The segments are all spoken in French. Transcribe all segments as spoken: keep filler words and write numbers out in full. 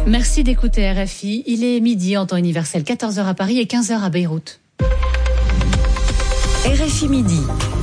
Merci d'écouter R F I. Il est midi en temps universel, quatorze heures à Paris et quinze heures à Beyrouth. R F I midi.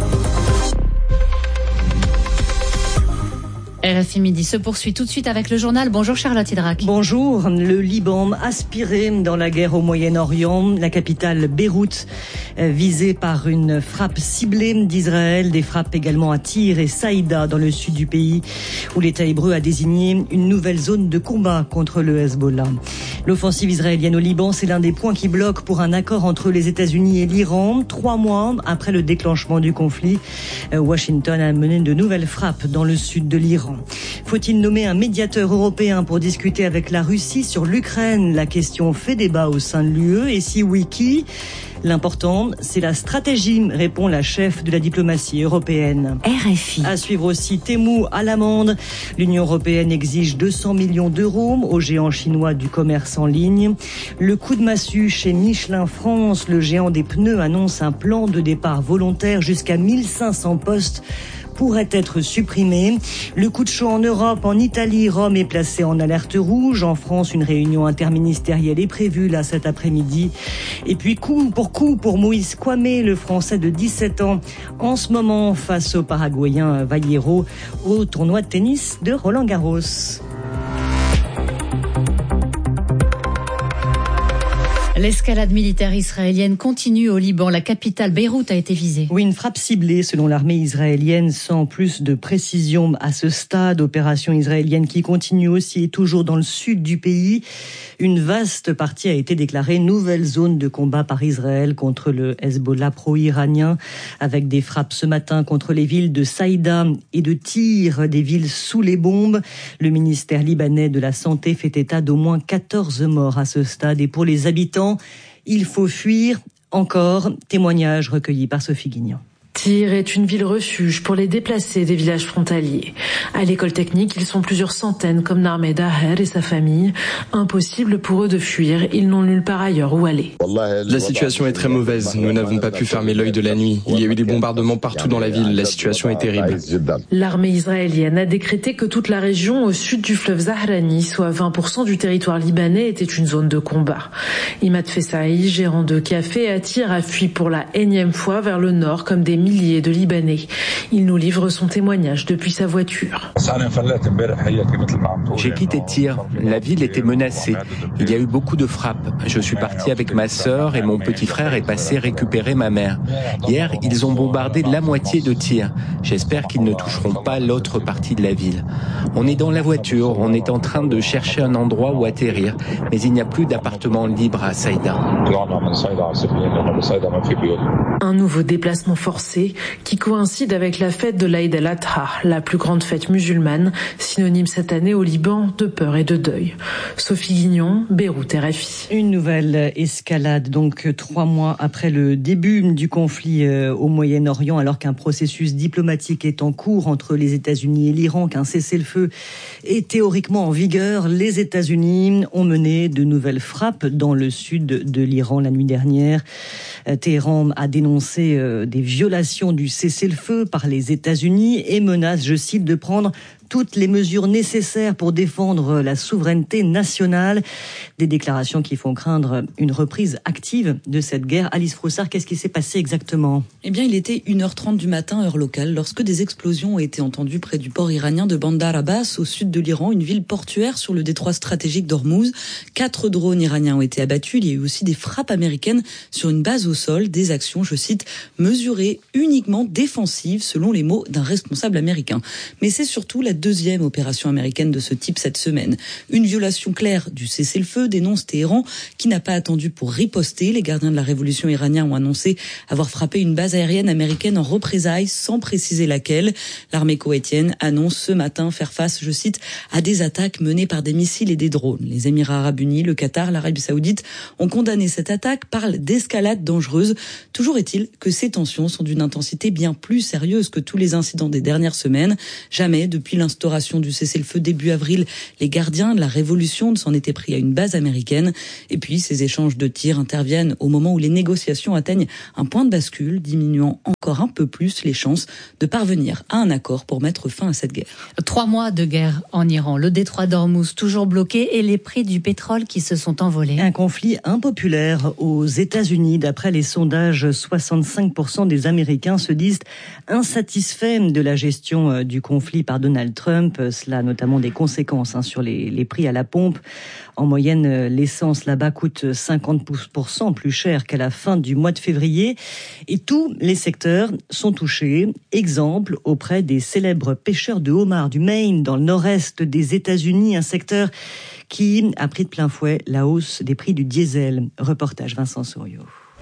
R F I Midi se poursuit tout de suite avec le journal. Bonjour Charlotte Hydrac. Bonjour. Le Liban aspiré dans la guerre au Moyen-Orient. La capitale Beyrouth visée par une frappe ciblée d'Israël. Des frappes également à Tyr et Saïda dans le sud du pays où l'État hébreu a désigné une nouvelle zone de combat contre le Hezbollah. L'offensive israélienne au Liban, c'est l'un des points qui bloque pour un accord entre les États-Unis et l'Iran. Trois mois après le déclenchement du conflit, Washington a mené de nouvelles frappes dans le sud de l'Iran. Faut-il nommer un médiateur européen pour discuter avec la Russie sur l'Ukraine? La question fait débat au sein de l'U E. Et si oui, qui? L'important, c'est la stratégie, répond la chef de la diplomatie européenne. R F I. À suivre aussi Temu à l'amende. L'Union européenne exige deux cents millions d'euros au géant chinois du commerce en ligne. Le coup de massue chez Michelin France. Le géant des pneus annonce un plan de départ volontaire jusqu'à mille cinq cents postes pourrait être supprimé. Le coup de chaud en Europe, en Italie, Rome est placé en alerte rouge. En France, une réunion interministérielle est prévue là cet après-midi. Et puis coup pour coup pour Moïse Kwame, le Français de dix-sept ans, en ce moment face au Paraguayen Vallejo au tournoi de tennis de Roland-Garros. L'escalade militaire israélienne continue au Liban. La capitale Beyrouth a été visée. Oui, une frappe ciblée selon l'armée israélienne sans plus de précision à ce stade. Opération israélienne qui continue aussi et toujours dans le sud du pays. Une vaste partie a été déclarée nouvelle zone de combat par Israël contre le Hezbollah pro-iranien avec des frappes ce matin contre les villes de Saïda et de Tyr, des villes sous les bombes. Le ministère libanais de la Santé fait état d'au moins quatorze morts à ce stade et pour les habitants, il faut fuir. Encore, témoignage recueilli par Sophie Guignan. Tyr est une ville refuge pour les déplacés des villages frontaliers. À l'école technique, ils sont plusieurs centaines comme Narmeh Daher et sa famille. Impossible pour eux de fuir, ils n'ont nulle part ailleurs où aller. La situation est très mauvaise, nous n'avons pas pu fermer l'œil de la nuit. Il y a eu des bombardements partout dans la ville, la situation est terrible. L'armée israélienne a décrété que toute la région au sud du fleuve Zahrani, soit vingt pour cent du territoire libanais, était une zone de combat. Imad Fessaï, gérant de café à Tyr, a fui pour la énième fois vers le nord comme des milliers de Libanais. Il nous livre son témoignage depuis sa voiture. J'ai quitté Tyr. La ville était menacée. Il y a eu beaucoup de frappes. Je suis parti avec ma sœur et mon petit frère est passé récupérer ma mère. Hier, ils ont bombardé la moitié de Tyr. J'espère qu'ils ne toucheront pas l'autre partie de la ville. On est dans la voiture, on est en train de chercher un endroit où atterrir, mais il n'y a plus d'appartement libre à Saïda. Un nouveau déplacement forcé qui coïncide avec la fête de l'Aïd el-Adha, la plus grande fête musulmane, synonyme cette année au Liban de peur et de deuil. Sophie Guignon, Beyrouth, R F I. Une nouvelle escalade, donc trois mois après le début du conflit au Moyen-Orient, alors qu'un processus diplomatique est en cours entre les États-Unis et l'Iran, qu'un cessez-le-feu est théoriquement en vigueur. Les États-Unis ont mené de nouvelles frappes dans le sud de l'Iran la nuit dernière. Téhéran a dénoncé des violations du cessez-le-feu par les États-Unis et menace, je cite, de prendre toutes les mesures nécessaires pour défendre la souveraineté nationale. Des déclarations qui font craindre une reprise active de cette guerre. Alice Froussard, qu'est-ce qui s'est passé exactement? Eh bien, il était une heure trente du matin, heure locale, lorsque des explosions ont été entendues près du port iranien de Bandar Abbas, au sud de l'Iran, une ville portuaire sur le détroit stratégique d'Ormuz. Quatre drones iraniens ont été abattus. Il y a eu aussi des frappes américaines sur une base au sol. Des actions, je cite, mesurées uniquement défensives, selon les mots d'un responsable américain. Mais c'est surtout la deuxième opération américaine de ce type cette semaine. Une violation claire du cessez-le-feu, dénonce Téhéran, qui n'a pas attendu pour riposter. Les gardiens de la révolution iranienne ont annoncé avoir frappé une base aérienne américaine en représailles, sans préciser laquelle. L'armée koweïtienne annonce ce matin faire face, je cite, à des attaques menées par des missiles et des drones. Les Émirats arabes unis, le Qatar, l'Arabie saoudite ont condamné cette attaque, parlent d'escalade dangereuse. Toujours est-il que ces tensions sont d'une intensité bien plus sérieuse que tous les incidents des dernières semaines. Jamais, depuis lundi, l'instauration du cessez-le-feu début avril, les gardiens de la révolution s'en étaient pris à une base américaine. Et puis, ces échanges de tirs interviennent au moment où les négociations atteignent un point de bascule, diminuant encore un peu plus les chances de parvenir à un accord pour mettre fin à cette guerre. Trois mois de guerre en Iran, le détroit d'Ormuz toujours bloqué et les prix du pétrole qui se sont envolés. Un conflit impopulaire aux États-Unis. D'après les sondages, soixante-cinq pour cent des Américains se disent insatisfaits de la gestion du conflit par Donald Trump. Cela a notamment des conséquences hein, sur les, les prix à la pompe. En moyenne, l'essence là-bas coûte cinquante pour cent plus cher qu'à la fin du mois de février. Et tous les secteurs sont touchés. Exemple, auprès des célèbres pêcheurs de homards du Maine, dans le nord-est des États-Unis, un secteur qui a pris de plein fouet la hausse des prix du diesel. Reportage Vincent Souriau.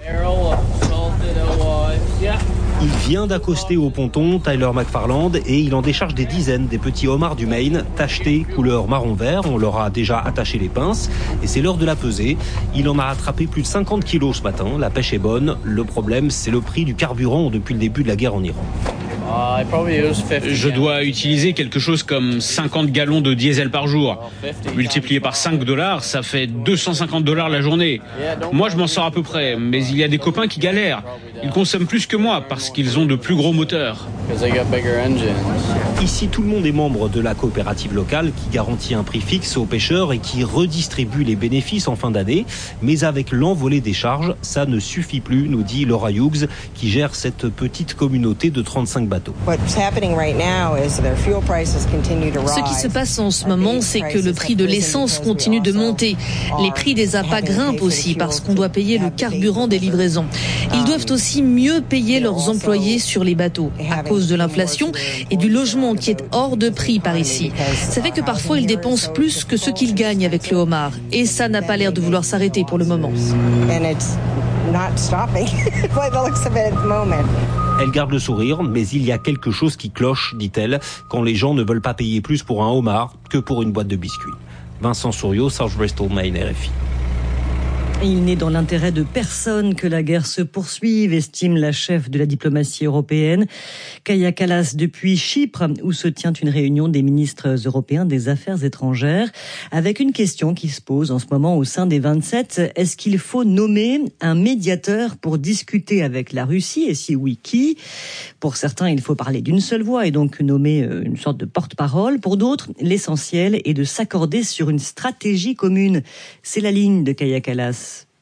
Il vient d'accoster au ponton Tyler McFarland et il en décharge des dizaines des petits homards du Maine, tachetés couleur marron-vert. On leur a déjà attaché les pinces et c'est l'heure de la pesée. Il en a attrapé plus de cinquante kilos ce matin. La pêche est bonne. Le problème, c'est le prix du carburant depuis le début de la guerre en Iran. Je dois utiliser quelque chose comme cinquante gallons de diesel par jour. Multiplié par cinq dollars, ça fait deux cent cinquante dollars la journée. Moi, je m'en sors à peu près, mais il y a des copains qui galèrent. Ils consomment plus que moi parce qu'ils ont de plus gros moteurs. Ici, tout le monde est membre de la coopérative locale qui garantit un prix fixe aux pêcheurs et qui redistribue les bénéfices en fin d'année. Mais avec l'envolée des charges, ça ne suffit plus, nous dit Laura Hughes, qui gère cette petite communauté de trente-cinq bateaux. Ce qui se passe en ce moment, c'est que le prix de l'essence continue de monter. Les prix des appâts grimpent aussi parce qu'on doit payer le carburant des livraisons. Ils doivent aussi mieux payer leurs employés sur les bateaux à cause de l'inflation et du logement qui est hors de prix par ici. Ça fait que parfois ils dépensent plus que ce qu'ils gagnent avec le homard. Et ça n'a pas l'air de vouloir s'arrêter pour le moment. Elle garde le sourire, mais il y a quelque chose qui cloche, dit-elle, quand les gens ne veulent pas payer plus pour un homard que pour une boîte de biscuits. Vincent Souriau, South Bristol, Maine, R F I. Il n'est dans l'intérêt de personne que la guerre se poursuive, estime la chef de la diplomatie européenne. Kaja Kallas depuis Chypre, où se tient une réunion des ministres européens des Affaires étrangères, avec une question qui se pose en ce moment au sein des vingt-sept. Est-ce qu'il faut nommer un médiateur pour discuter avec la Russie? Et si oui, qui? Pour certains, il faut parler d'une seule voix et donc nommer une sorte de porte-parole. Pour d'autres, l'essentiel est de s'accorder sur une stratégie commune. C'est la ligne de Kaja Kallas.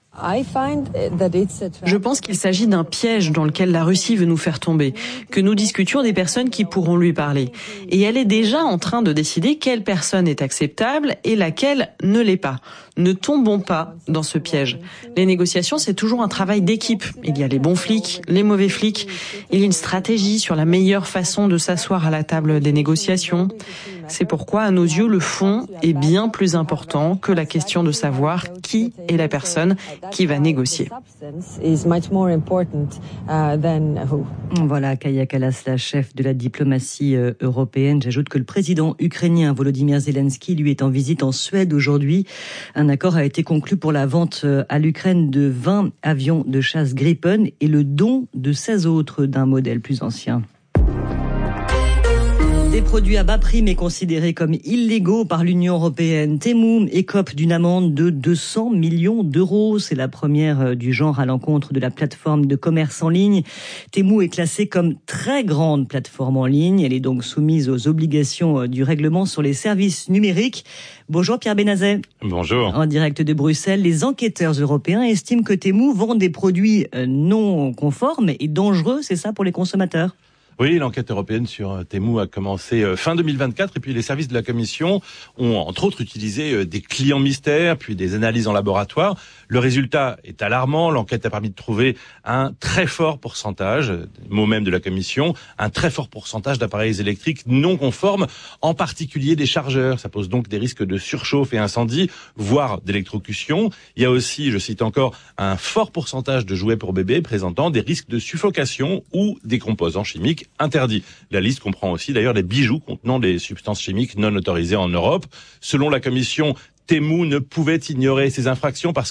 Je pense qu'il s'agit d'un piège dans lequel la Russie veut nous faire tomber, que nous discutions des personnes qui pourront lui parler. Et elle est déjà en train de décider quelle personne est acceptable et laquelle ne l'est pas. Ne tombons pas dans ce piège. Les négociations, c'est toujours un travail d'équipe. Il y a les bons flics, les mauvais flics. Il y a une stratégie sur la meilleure façon de s'asseoir à la table des négociations. C'est pourquoi, à nos yeux, le fond est bien plus important que la question de savoir qui est la personne qui va négocier. Voilà, Kaja Kallas, la chef de la diplomatie européenne. J'ajoute que le président ukrainien Volodymyr Zelensky, lui, est en visite en Suède aujourd'hui. Un accord a été conclu pour la vente à l'Ukraine de vingt avions de chasse Gripen et le don de seize autres d'un modèle plus ancien. Des produits à bas prix mais considérés comme illégaux par l'Union européenne. Temu écope d'une amende de deux cents millions d'euros. C'est la première du genre à l'encontre de la plateforme de commerce en ligne. Temu est classée comme très grande plateforme en ligne. Elle est donc soumise aux obligations du règlement sur les services numériques. Bonjour Pierre Benazet. Bonjour. En direct de Bruxelles, les enquêteurs européens estiment que Temu vend des produits non conformes et dangereux. C'est ça pour les consommateurs ? Oui, l'enquête européenne sur Temu a commencé fin deux mille vingt-quatre et puis les services de la Commission ont entre autres utilisé des clients mystères puis des analyses en laboratoire. Le résultat est alarmant. L'enquête a permis de trouver un très fort pourcentage, mot même de la Commission, un très fort pourcentage d'appareils électriques non conformes, en particulier des chargeurs. Ça pose donc des risques de surchauffe et incendie, voire d'électrocution. Il y a aussi, je cite encore, un fort pourcentage de jouets pour bébés présentant des risques de suffocation ou des composants chimiques interdits. La liste comprend aussi d'ailleurs les bijoux contenant des substances chimiques non autorisées en Europe. Selon la Commission, Temu ne pouvait ignorer ces infractions parce que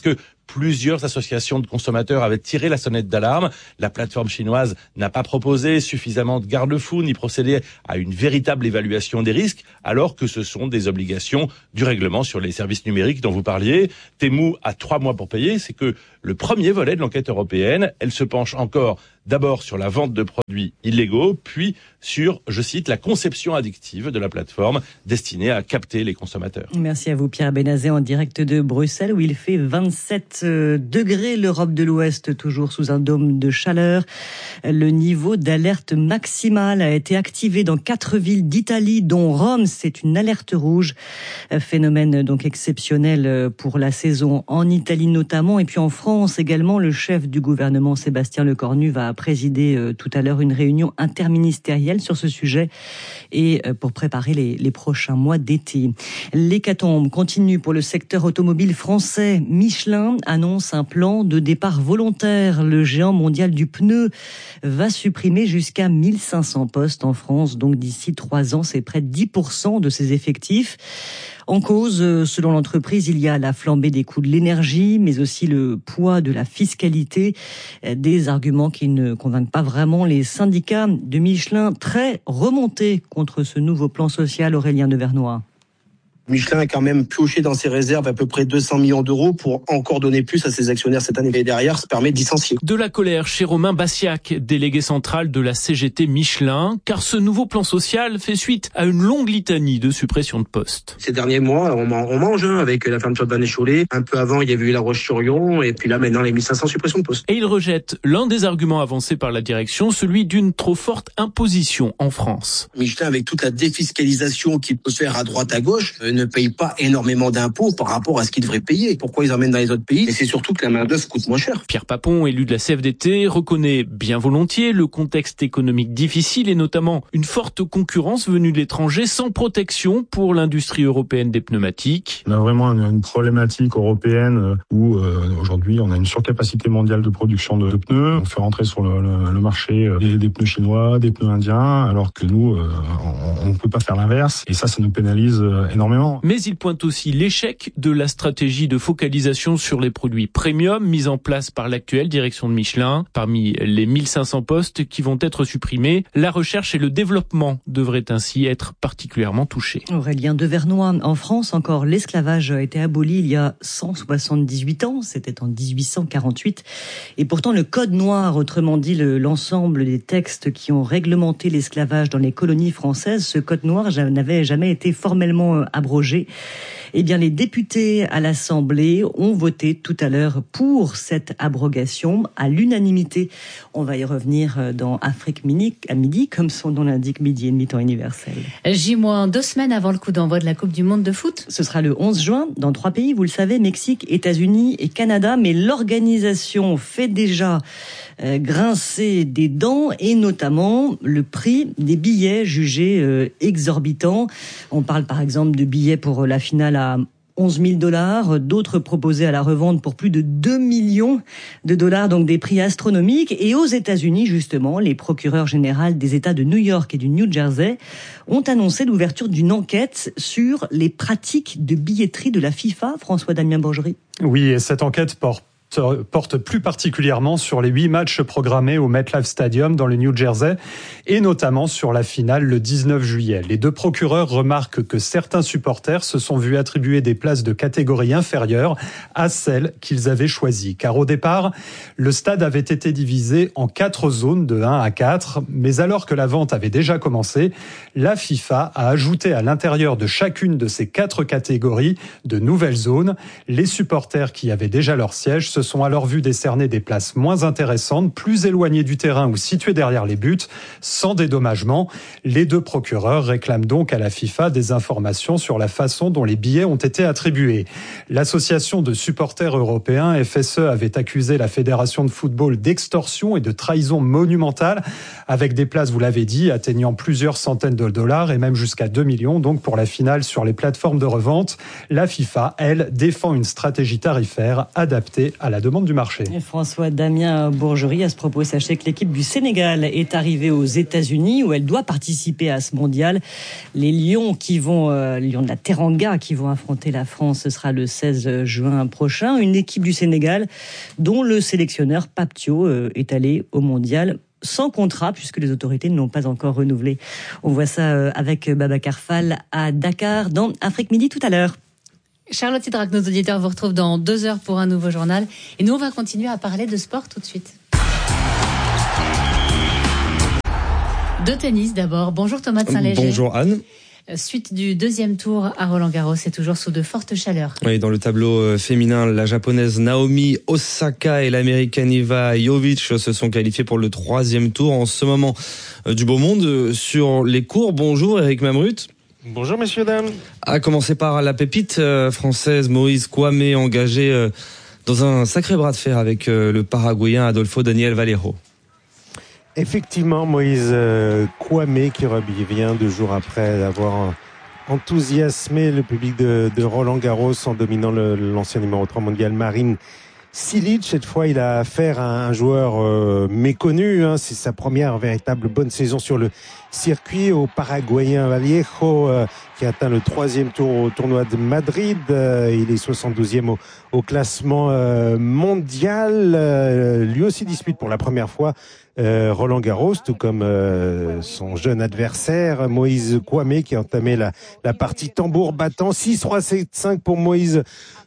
Plusieurs associations de consommateurs avaient tiré la sonnette d'alarme. La plateforme chinoise n'a pas proposé suffisamment de garde-fous ni procédé à une véritable évaluation des risques, alors que ce sont des obligations du règlement sur les services numériques dont vous parliez. Temu a trois mois pour payer. C'est que le premier volet de l'enquête européenne, elle se penche encore d'abord sur la vente de produits illégaux, puis sur, je cite, la conception addictive de la plateforme destinée à capter les consommateurs. Merci à vous Pierre Benazet en direct de Bruxelles où il fait vingt-sept degrés. L'Europe de l'Ouest toujours sous un dôme de chaleur. Le niveau d'alerte maximale a été activé dans quatre villes d'Italie dont Rome. C'est une alerte rouge. Phénomène donc exceptionnel pour la saison en Italie notamment et puis en France également. Le chef du gouvernement Sébastien Lecornu va présider euh, tout à l'heure une réunion interministérielle sur ce sujet et euh, pour préparer les, les prochains mois d'été. L'hécatombe continue pour le secteur automobile français. Michelin annonce un plan de départ volontaire. Le géant mondial du pneu va supprimer jusqu'à mille cinq cents postes en France. Donc d'ici trois ans, c'est près de dix pour cent de ses effectifs. En cause, selon l'entreprise, il y a la flambée des coûts de l'énergie, mais aussi le poids de la fiscalité, des arguments qui ne convainquent pas vraiment les syndicats de Michelin, très remontés contre ce nouveau plan social. Aurélien Devernois. Michelin a quand même pioché dans ses réserves à peu près deux cents millions d'euros pour encore donner plus à ses actionnaires cette année. Et derrière, ça permet de licencier. De la colère chez Romain Bassiac, délégué central de la C G T Michelin, car ce nouveau plan social fait suite à une longue litanie de suppression de postes. Ces derniers mois, on mange hein, avec la fermeture de Vannes-Cholet. Un peu avant, il y avait eu La Roche-sur-Yon et puis là, maintenant, les mille cinq cents suppressions de postes. Et il rejette l'un des arguments avancés par la direction, celui d'une trop forte imposition en France. Michelin, avec toute la défiscalisation qui peut se faire à droite à gauche, euh, ne paye pas énormément d'impôts par rapport à ce qu'ils devraient payer. Pourquoi ils emmènent dans les autres pays? Et c'est surtout que la main-d'œuvre coûte moins cher. Pierre Papon, élu de la C F D T, reconnaît bien volontiers le contexte économique difficile et notamment une forte concurrence venue de l'étranger sans protection pour l'industrie européenne des pneumatiques. On a vraiment une problématique européenne où euh, aujourd'hui on a une surcapacité mondiale de production de, de pneus. On fait rentrer sur le, le, le marché des, des pneus chinois, des pneus indiens, alors que nous, euh, on ne peut pas faire l'inverse. Et ça, ça nous pénalise euh, énormément. Mais il pointe aussi l'échec de la stratégie de focalisation sur les produits premium mise en place par l'actuelle direction de Michelin. Parmi les mille cinq cents postes qui vont être supprimés, la recherche et le développement devraient ainsi être particulièrement touchés. Aurélien Devernois, en France encore, l'esclavage a été aboli il y a cent soixante-dix-huit ans, c'était en dix-huit cent quarante-huit. Et pourtant le Code noir, autrement dit le, l'ensemble des textes qui ont réglementé l'esclavage dans les colonies françaises, ce Code noir n'avait jamais été formellement abrogé. Eh bien, les députés à l'Assemblée ont voté tout à l'heure pour cette abrogation à l'unanimité. On va y revenir dans Afrique Midi, à midi, comme son nom l'indique, midi et demi temps universel. J moins deux semaines avant le coup d'envoi de la Coupe du Monde de foot. Ce sera le onze juin dans trois pays, vous le savez, Mexique, États-Unis et Canada. Mais l'organisation fait déjà euh, grincer des dents et notamment le prix des billets jugés euh, exorbitants. On parle par exemple de billets pour la finale à onze mille dollars, d'autres proposés à la revente pour plus de deux millions de dollars, donc des prix astronomiques. Et aux États-Unis, justement, les procureurs généraux des États de New York et du New Jersey ont annoncé l'ouverture d'une enquête sur les pratiques de billetterie de la FIFA. François-Damien Borgerie. Oui, et cette enquête porte porte plus particulièrement sur les huit matchs programmés au MetLife Stadium dans le New Jersey et notamment sur la finale le dix-neuf juillet. Les deux procureurs remarquent que certains supporters se sont vus attribuer des places de catégorie inférieure à celles qu'ils avaient choisies. Car au départ, le stade avait été divisé en quatre zones de un à quatre, mais alors que la vente avait déjà commencé, la FIFA a ajouté à l'intérieur de chacune de ces quatre catégories de nouvelles zones. Les supporters qui avaient déjà leur siège se sont alors vus décerner des places moins intéressantes, plus éloignées du terrain ou situées derrière les buts, sans dédommagement. Les deux procureurs réclament donc à la FIFA des informations sur la façon dont les billets ont été attribués. L'association de supporters européens, F S E, avait accusé la Fédération de football d'extorsion et de trahison monumentale, avec des places, vous l'avez dit, atteignant plusieurs centaines de dollars et même jusqu'à deux millions, donc pour la finale sur les plateformes de revente. La FIFA, elle, défend une stratégie tarifaire adaptée à la demande du marché. Et François Damien Bourgerie, à ce propos, sachez que l'équipe du Sénégal est arrivée aux États-Unis où elle doit participer à ce mondial. Les Lions qui vont, euh, les Lions de la Teranga qui vont affronter la France, ce sera le seize juin prochain. Une équipe du Sénégal dont le sélectionneur Pape Thiaw euh, est allé au mondial sans contrat, puisque les autorités ne l'ont pas encore renouvelé. On voit ça avec Babacar Fall à Dakar, dans Afrique Midi tout à l'heure. Charlotte Sidrac, nos auditeurs vous retrouvent dans deux heures pour un nouveau journal. Et nous, on va continuer à parler de sport tout de suite. De tennis d'abord. Bonjour Thomas de Saint-Léger. Bonjour Anne. Suite du deuxième tour à Roland-Garros, c'est toujours sous de fortes chaleurs. Oui, dans le tableau féminin, la japonaise Naomi Osaka et l'américaine Iva Jovic se sont qualifiés pour le troisième tour. En ce moment du beau monde sur les cours. Bonjour Eric Mamrut. Bonjour messieurs, dames. À commencer par la pépite française Moïse Kouamé, engagée dans un sacré bras de fer avec le Paraguayen Adolfo Daniel Valero. Effectivement, Moïse Kouamé qui revient deux jours après avoir enthousiasmé le public de, de Roland-Garros en dominant le, l'ancien numéro trois mondial Marin Cilic. Cette fois, il a affaire à un joueur euh, méconnu. Hein. C'est sa première véritable bonne saison sur le circuit, au Paraguayen Vallejo, euh, qui a atteint le troisième tour au tournoi de Madrid. Euh, il est soixante-douzième au, au classement euh, mondial. Euh, lui aussi dispute pour la première fois euh, Roland-Garros, tout comme euh, son jeune adversaire Moïse Kouamé, qui a entamé la, la partie tambour battant. six trois sept cinq pour Moïse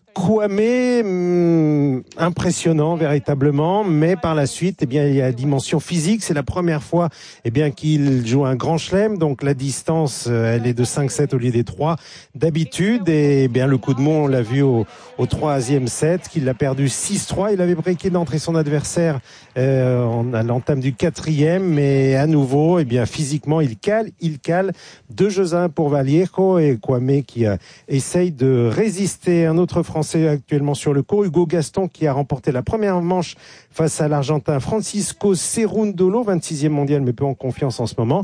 Kouamé, hum, impressionnant véritablement, mais par la suite, eh bien, il y a la dimension physique. C'est la première fois, eh bien, qu'il joue un grand chelem, donc la distance, elle est de cinq sept au lieu des trois d'habitude. Et eh bien, le coup de mot, on l'a vu au, au troisième set, qu'il a perdu six trois. Il avait breaké d'entrée son adversaire euh, à l'entame du quatrième, mais à nouveau, eh bien, physiquement, il cale, il cale. Deux jeux à un pour Vallejo et Kouamé qui euh, essaye de résister. Un autre Français actuellement sur le court, Hugo Gaston, qui a remporté la première manche face à l'Argentin Francisco Cerundolo, vingt-sixième mondial mais peu en confiance en ce moment.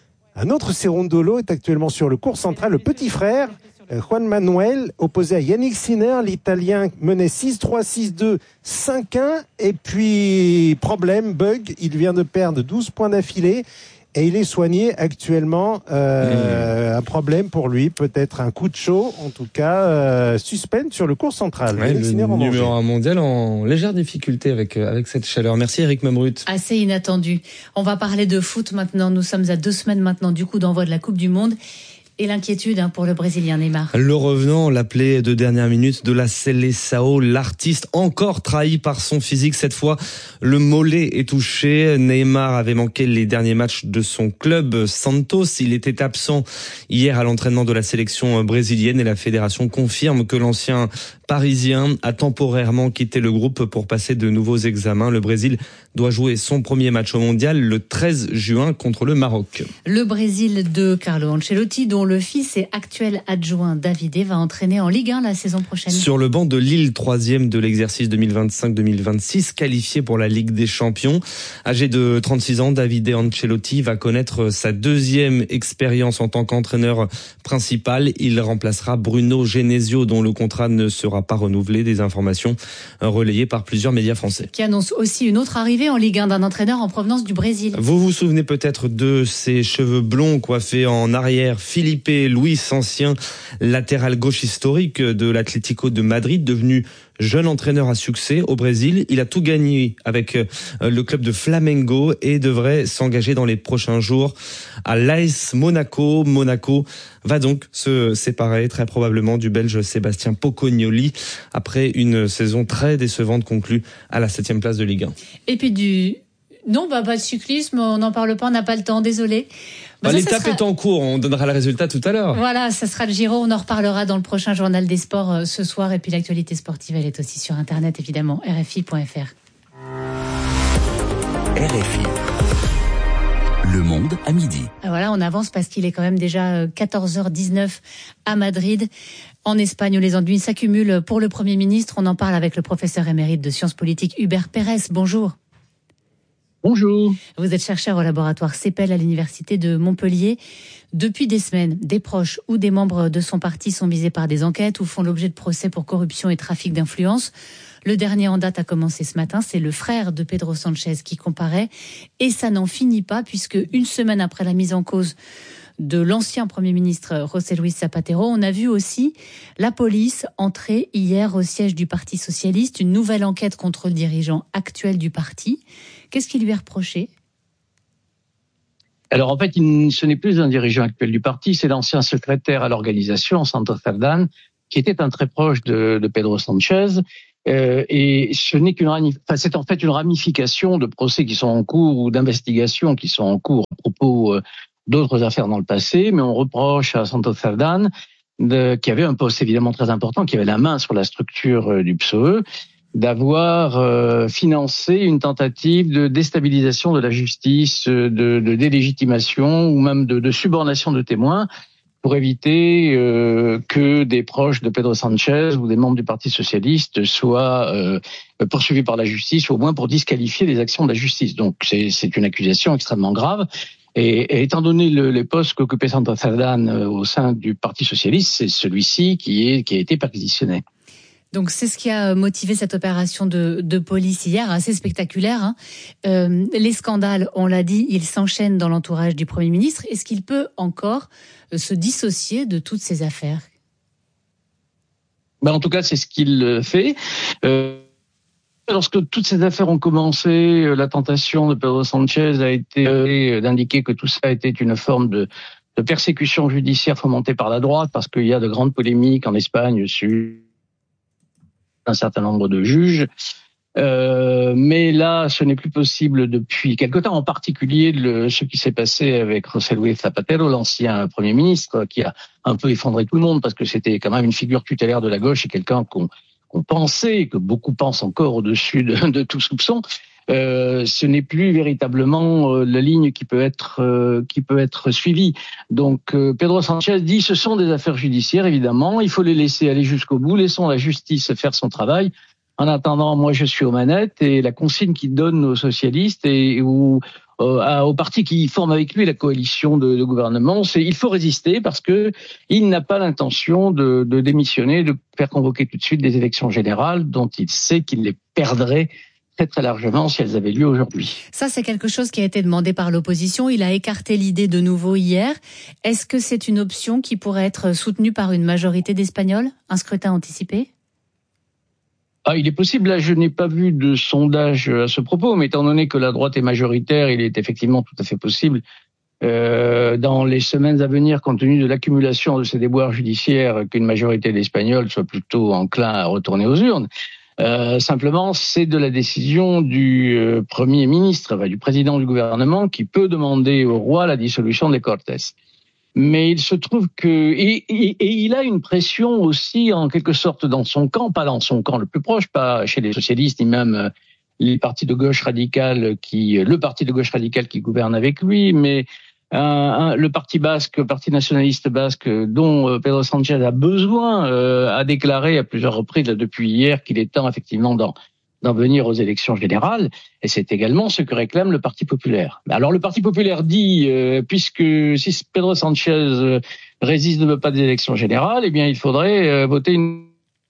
Un autre Cerundolo est actuellement sur le court central, le petit frère Juan Manuel, opposé à Yannick Sinner. L'Italien menait six trois, six deux, cinq un, et puis problème, bug, il vient de perdre douze points d'affilée. Et il est soigné actuellement. Euh, mmh. Un problème pour lui, peut-être un coup de chaud, en tout cas euh, suspense sur le court central. Ouais, le numéro un mondial en légère difficulté avec avec cette chaleur. Merci Eric Mamrut. Assez inattendu. On va parler de foot maintenant. Nous sommes à deux semaines maintenant du coup d'envoi de la Coupe du Monde. Et l'inquiétude hein, pour le Brésilien Neymar. Le revenant, l'appelé de dernière minute de la Seleção, l'artiste encore trahi par son physique. Cette fois, le mollet est touché. Neymar avait manqué les derniers matchs de son club Santos. Il était absent hier à l'entraînement de la sélection brésilienne et la fédération confirme que l'ancien Parisien a temporairement quitté le groupe pour passer de nouveaux examens. Le Brésil doit jouer son premier match au mondial le treize juin contre le Maroc. Le Brésil de Carlo Ancelotti, dont le fils et actuel adjoint Davide va entraîner en Ligue un la saison prochaine. Sur le banc de Lille, troisième de l'exercice deux mille vingt-cinq deux mille vingt-six, qualifié pour la Ligue des Champions. Âgé de trente-six ans, Davide Ancelotti va connaître sa deuxième expérience en tant qu'entraîneur principal. Il remplacera Bruno Genesio, dont le contrat ne sera pas renouvelé. Des informations relayées par plusieurs médias français. Qui annonce aussi une autre arrivée en Ligue un d'un entraîneur en provenance du Brésil. Vous vous souvenez peut-être de ses cheveux blonds coiffés en arrière. Felipe Luis, ancien latéral gauche historique de l'Atlético de Madrid, devenu jeune entraîneur à succès au Brésil. Il a tout gagné avec le club de Flamengo et devrait s'engager dans les prochains jours à l'A S Monaco. Monaco va donc se séparer très probablement du Belge Sébastien Pocognoli après une saison très décevante conclue à la septième place de Ligue un. Et puis du... Non, bah, pas de cyclisme, on n'en parle pas, on n'a pas le temps, désolé. Bah, bah, ça, l'étape ça sera... est en cours, on donnera le résultat tout à l'heure. Voilà, ça sera le Giro, on en reparlera dans le prochain journal des sports euh, ce soir. Et puis l'actualité sportive, elle est aussi sur Internet, évidemment, R F I point F R. R F I. Le monde à midi. Ah, voilà, on avance parce qu'il est quand même déjà quatorze heures dix-neuf à Madrid. En Espagne, où les ennuis s'accumulent pour le Premier ministre. On en parle avec le professeur émérite de sciences politiques, Hubert Pérez. Bonjour. Bonjour. Vous êtes chercheur au laboratoire CEPEL à l'université de Montpellier. Depuis des semaines, des proches ou des membres de son parti sont visés par des enquêtes ou font l'objet de procès pour corruption et trafic d'influence. Le dernier en date a commencé ce matin, c'est le frère de Pedro Sanchez qui comparaît. Et ça n'en finit pas, puisque une semaine après la mise en cause de l'ancien Premier ministre José Luis Zapatero, on a vu aussi la police entrer hier au siège du Parti socialiste, une nouvelle enquête contre le dirigeant actuel du parti. Qu'est-ce qui lui est reproché ? Alors en fait, il, ce n'est plus un dirigeant actuel du parti, c'est l'ancien secrétaire à l'organisation, Santos Cerdán, qui était un très proche de, de Pedro Sanchez. Euh, et ce n'est qu'une ramif- enfin, c'est en fait une ramification de procès qui sont en cours ou d'investigations qui sont en cours à propos euh, d'autres affaires dans le passé, mais on reproche à Santos Cerdán, de, qui avait un poste évidemment très important, qui avait la main sur la structure euh, du P S O E, d'avoir euh, financé une tentative de déstabilisation de la justice, de, de délégitimation ou même de, de subornation de témoins pour éviter euh, que des proches de Pedro Sanchez ou des membres du Parti socialiste soient euh, poursuivis par la justice, ou au moins pour disqualifier les actions de la justice. Donc c'est, c'est une accusation extrêmement grave. Et, et étant donné le, les postes qu'occupait Santos Cerdán euh, au sein du Parti socialiste, c'est celui-ci qui, est, qui a été perquisitionné. Donc c'est ce qui a motivé cette opération de, de police hier, assez spectaculaire. Hein. Euh, les scandales, on l'a dit, ils s'enchaînent dans l'entourage du Premier ministre. Est-ce qu'il peut encore se dissocier de toutes ces affaires ? Ben, en tout cas, c'est ce qu'il fait. Euh, lorsque toutes ces affaires ont commencé, la tentation de Pedro Sanchez a été d'indiquer que tout ça était une forme de, de persécution judiciaire fomentée par la droite, parce qu'il y a de grandes polémiques en Espagne sur un certain nombre de juges. Euh, mais là, ce n'est plus possible depuis quelque temps, en particulier le, ce qui s'est passé avec José Luis Zapatero, l'ancien Premier ministre, qui a un peu effondré tout le monde, parce que c'était quand même une figure tutélaire de la gauche et quelqu'un qu'on, qu'on pensait, que beaucoup pensent encore au-dessus de, de tout soupçon. Euh, ce n'est plus véritablement euh, la ligne qui peut être euh, qui peut être suivie. Donc euh, Pedro Sanchez dit ce sont des affaires judiciaires, évidemment, il faut les laisser aller jusqu'au bout, laissons la justice faire son travail. En attendant, moi je suis aux manettes, et la consigne qu'il donne aux socialistes et ou euh, aux partis qui forment avec lui la coalition de, de gouvernement, c'est il faut résister, parce que il n'a pas l'intention de, de démissionner, de faire convoquer tout de suite des élections générales dont il sait qu'il les perdrait très très largement si elles avaient lieu aujourd'hui. Ça, c'est quelque chose qui a été demandé par l'opposition. Il a écarté l'idée de nouveau hier. Est-ce que c'est une option qui pourrait être soutenue par une majorité d'Espagnols ? Un scrutin anticipé ? Ah, il est possible. Là, je n'ai pas vu de sondage à ce propos, mais étant donné que la droite est majoritaire, il est effectivement tout à fait possible, euh, dans les semaines à venir, compte tenu de l'accumulation de ces déboires judiciaires, qu'une majorité d'Espagnols soit plutôt enclin à retourner aux urnes. Euh, simplement, c'est de la décision du euh, Premier ministre, enfin, du président du gouvernement, qui peut demander au roi la dissolution des Cortes. Mais il se trouve que et, et, et il a une pression aussi en quelque sorte dans son camp, pas dans son camp le plus proche, pas chez les socialistes ni même euh, les partis de gauche radicale qui le parti de gauche radicale qui gouverne avec lui, mais Un, un, le parti basque, le parti nationaliste basque, dont euh, Pedro Sanchez a besoin, euh, a déclaré à plusieurs reprises là, depuis hier qu'il est temps effectivement d'en, d'en venir aux élections générales, et c'est également ce que réclame le Parti populaire. Alors le Parti populaire dit, euh, puisque si Pedro Sanchez euh, résiste, ne veut pas des élections générales, eh bien il faudrait euh, voter une...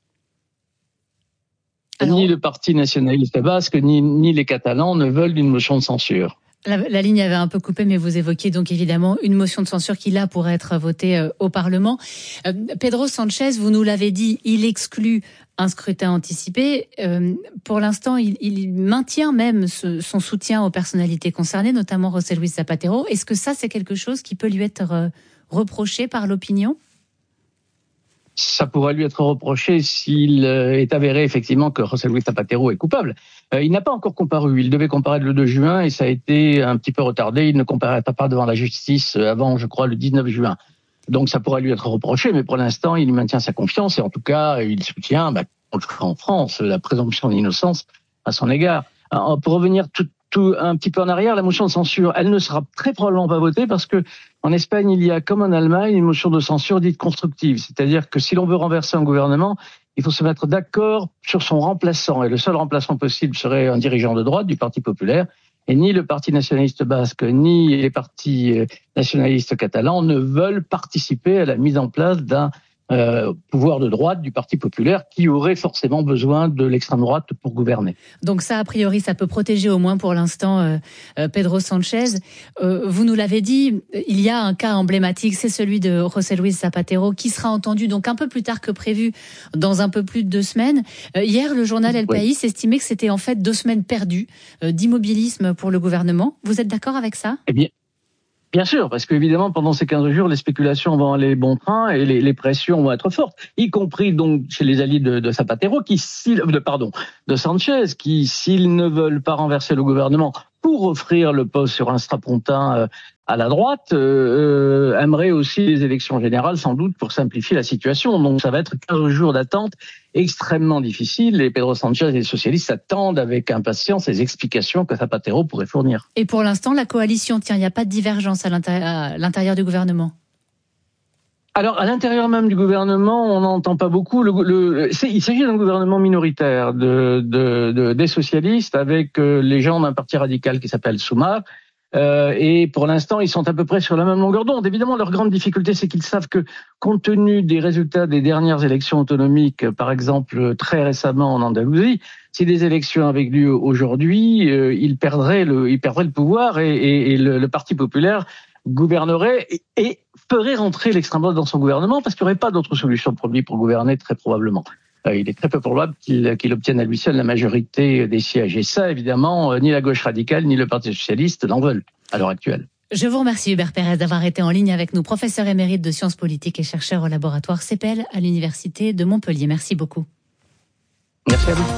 Alors... Ni le Parti nationaliste basque, ni, ni les Catalans ne veulent d'une motion de censure. La, la ligne avait un peu coupé, mais vous évoquiez donc évidemment une motion de censure qui, là, pourrait être votée euh, au Parlement. Euh, Pedro Sanchez, vous nous l'avez dit, il exclut un scrutin anticipé. Euh, pour l'instant, il, il maintient même ce, son soutien aux personnalités concernées, notamment José Luis Zapatero. Est-ce que ça, c'est quelque chose qui peut lui être euh, reproché par l'opinion ? Ça pourrait lui être reproché s'il est avéré effectivement que José Luis Zapatero est coupable. Euh, il n'a pas encore comparu. Il devait comparaître le deux juin et ça a été un petit peu retardé. Il ne comparaîtra pas devant la justice avant, je crois, le dix-neuf juin. Donc ça pourrait lui être reproché, mais pour l'instant, il maintient sa confiance et en tout cas, il soutient, bah, en France, la présomption d'innocence à son égard. Alors, pour revenir tout, tout un petit peu en arrière, la motion de censure, elle ne sera très probablement pas votée parce que en Espagne, il y a, comme en Allemagne, une motion de censure dite constructive. C'est-à-dire que si l'on veut renverser un gouvernement, il faut se mettre d'accord sur son remplaçant. Et le seul remplaçant possible serait un dirigeant de droite du Parti populaire. Et ni le Parti nationaliste basque, ni les partis nationalistes catalans ne veulent participer à la mise en place d'un euh, pouvoir de droite du Parti populaire qui aurait forcément besoin de l'extrême droite pour gouverner. Donc ça, a priori, ça peut protéger au moins pour l'instant euh, euh, Pedro Sanchez. Euh, vous nous l'avez dit, il y a un cas emblématique, c'est celui de José Luis Zapatero, qui sera entendu donc un peu plus tard que prévu, dans un peu plus de deux semaines. Euh, hier, le journal El País oui. estimait que c'était en fait deux semaines perdues euh, d'immobilisme pour le gouvernement. Vous êtes d'accord avec ça ? Eh bien, bien sûr, parce qu'évidemment, pendant ces quinze jours, les spéculations vont aller bon train et les, les pressions vont être fortes, y compris donc chez les alliés de, de Zapatero, qui, s'ils, de, pardon, de Sanchez, qui, s'ils ne veulent pas renverser le gouvernement pour offrir le poste sur un strapontin euh, à la droite, euh, euh, aimerait aussi les élections générales, sans doute, pour simplifier la situation. Donc ça va être quinze jours d'attente extrêmement difficiles. Et Pedro Sanchez et les socialistes attendent avec impatience les explications que Zapatero pourrait fournir. Et pour l'instant, la coalition tient, il n'y a pas de divergence à l'intérieur, à l'intérieur du gouvernement? Alors, à l'intérieur même du gouvernement, on n'entend pas beaucoup. Le, le, c'est, il s'agit d'un gouvernement minoritaire de, de, de, des socialistes avec euh, les gens d'un parti radical qui s'appelle Sumar. Euh, et pour l'instant, ils sont à peu près sur la même longueur d'onde. Évidemment, leur grande difficulté, c'est qu'ils savent que, compte tenu des résultats des dernières élections autonomiques, par exemple très récemment en Andalousie, si des élections avaient lieu aujourd'hui, euh, ils perdraient le, ils perdraient le pouvoir et, et, et le, le Parti populaire gouvernerait et, et ferait rentrer l'extrême droite dans son gouvernement parce qu'il n'y aurait pas d'autre solution pour lui pour gouverner très probablement. Euh, il est très peu probable qu'il, qu'il obtienne à lui seul la majorité des sièges. Et ça, évidemment, euh, ni la gauche radicale ni le Parti socialiste n'en veulent à l'heure actuelle. Je vous remercie Hubert Pérez d'avoir été en ligne avec nous, professeur émérite de sciences politiques et chercheur au laboratoire C P L à l'Université de Montpellier. Merci beaucoup. Merci à vous.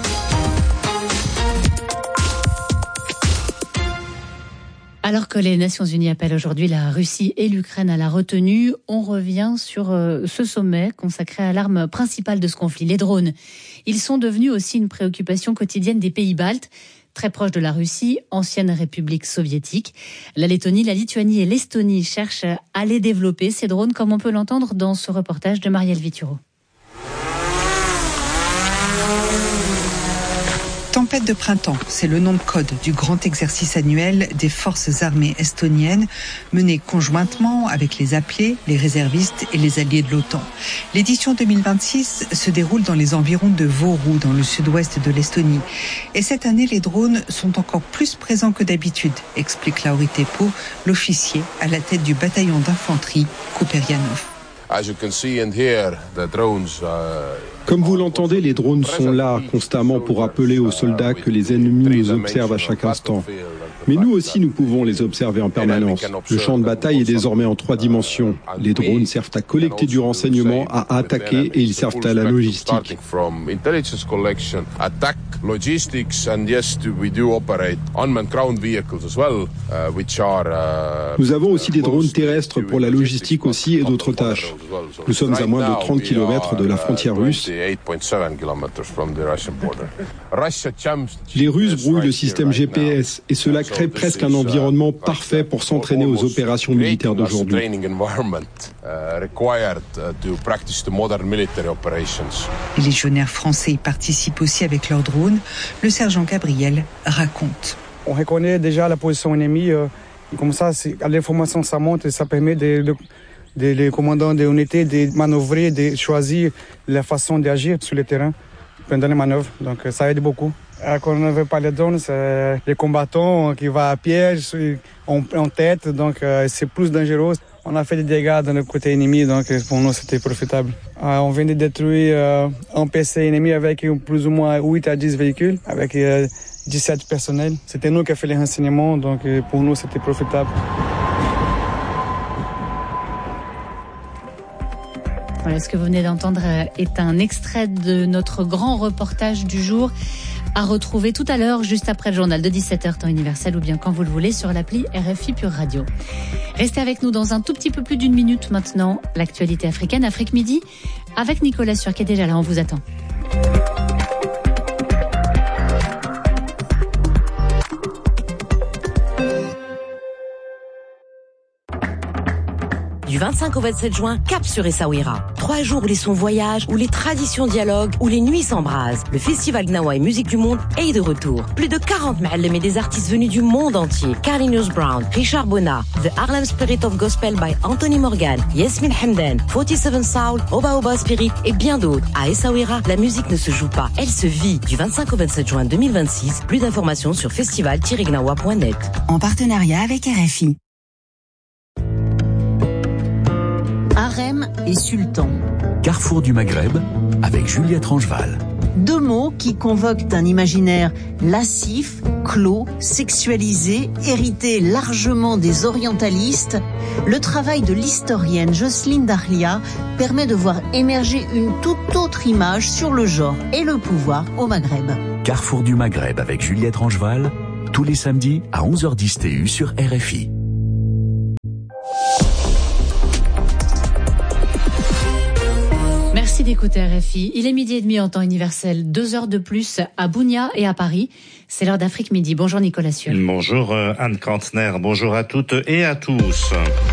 Alors que les Nations Unies appellent aujourd'hui la Russie et l'Ukraine à la retenue, on revient sur ce sommet consacré à l'arme principale de ce conflit, les drones. Ils sont devenus aussi une préoccupation quotidienne des pays baltes, très proches de la Russie, ancienne république soviétique. La Lettonie, la Lituanie et l'Estonie cherchent à les développer, ces drones, comme on peut l'entendre dans ce reportage de Marielle Vituro. Tempête de printemps, c'est le nom de code du grand exercice annuel des forces armées estoniennes, mené conjointement avec les appelés, les réservistes et les alliés de l'OTAN. L'édition deux mille vingt-six se déroule dans les environs de Võru, dans le sud-ouest de l'Estonie. Et cette année, les drones sont encore plus présents que d'habitude, explique Lauri Teppo, l'officier à la tête du bataillon d'infanterie Kuperjanov. Comme vous l'entendez, les drones sont là constamment pour rappeler aux soldats que les ennemis nous observent à chaque instant. Mais nous aussi, nous pouvons les observer en permanence. Le champ de bataille est désormais en trois dimensions. Les drones servent à collecter du renseignement, à attaquer et ils servent à la logistique. Nous avons aussi des drones terrestres pour la logistique aussi et d'autres tâches. Nous sommes à moins de trente kilomètres de la frontière russe. Les Russes brouillent le système G P S et cela crée presque un environnement parfait pour s'entraîner aux opérations militaires d'aujourd'hui. Les légionnaires français y participent aussi avec leurs drones. Le sergent Gabriel raconte. On reconnaît déjà la position ennemie. Comme ça, l'information ça monte et ça permet de... de... des les commandants des unités de manœuvrer, de choisir la façon d'agir sur le terrain pendant les manœuvres. Donc ça aide beaucoup. Quand on ne veut pas les drones, c'est les combattants qui vont à piège, en, en tête, donc c'est plus dangereux. On a fait des dégâts dans le côté ennemi, donc pour nous c'était profitable. On vient de détruire un P C ennemi avec plus ou moins huit à dix véhicules, avec dix-sept personnels. C'était nous qui avons fait les renseignements, donc pour nous c'était profitable. Voilà, ce que vous venez d'entendre est un extrait de notre grand reportage du jour à retrouver tout à l'heure, juste après le journal de dix-sept heures temps universel ou bien quand vous le voulez sur l'appli R F I Pure Radio. Restez avec nous dans un tout petit peu plus d'une minute maintenant. L'actualité africaine, Afrique Midi, avec Nicolas Sueur qui est déjà là, on vous attend. Du vingt-cinq au vingt-sept juin, cap sur Essaouira. Trois jours où les sons voyagent, où les traditions dialoguent, où les nuits s'embrasent. Le festival Gnawa et Musique du Monde est de retour. Plus de quarante ma'allem et des artistes venus du monde entier. Carlinhos Brown, Richard Bona, The Harlem Spirit of Gospel by Anthony Morgan, Yasmin Hamdan, quarante-sept Soul, Oba Oba Spirit et bien d'autres. À Essaouira, la musique ne se joue pas, elle se vit. Du vingt-cinq au vingt-sept juin deux mille vingt-six, plus d'informations sur festival tiret gnawa point net. En partenariat avec R F I. Harem et sultan. Carrefour du Maghreb avec Juliette Rangeval. Deux mots qui convoquent un imaginaire lascif, clos, sexualisé, hérité largement des orientalistes. Le travail de l'historienne Jocelyne Dahlia permet de voir émerger une toute autre image sur le genre et le pouvoir au Maghreb. Carrefour du Maghreb avec Juliette Rangeval, tous les samedis à onze heures dix T U sur R F I. Merci d'écouter R F I. Il est midi et demi en temps universel, deux heures de plus à Bounia et à Paris. C'est l'heure d'Afrique Midi. Bonjour Nicolas Sieur. Bonjour Anne Kantner, bonjour à toutes et à tous.